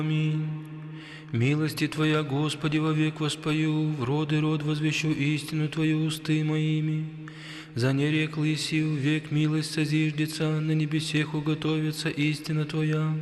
Аминь. Милости Твоя, Господи, вовек воспою, в род и род возвещу истину Твою усты моими. За нерек лысью век милость созиждется, на небесех уготовится истина Твоя.